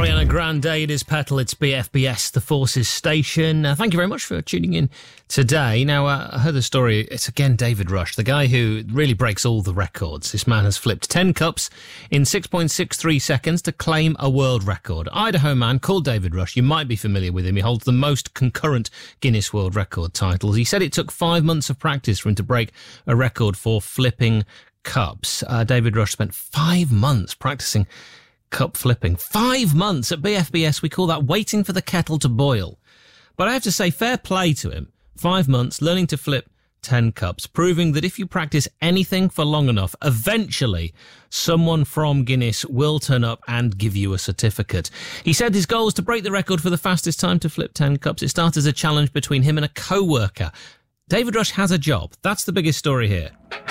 Ariana Grande, it is Petal, it's BFBS, the Forces station. Thank you very much for tuning in today. Now, I heard the story, it's again David Rush, the guy who really breaks all the records. This man has flipped 10 cups in 6.63 seconds to claim a world record. Idaho man called David Rush, you might be familiar with him, he holds the most concurrent Guinness World Record titles. He said it took 5 months of practice for him to break a record for flipping cups. David Rush spent 5 months practicing cup flipping. 5 months at BFBS, we call that waiting for the kettle to boil. But I have to say, fair play to him. 5 months learning to flip 10 cups, proving that if you practice anything for long enough, eventually someone from Guinness will turn up and give you a certificate. He said his goal is to break the record for the fastest time to flip 10 cups. It started as a challenge between him and a co-worker. David Rush has a job. That's the biggest story here.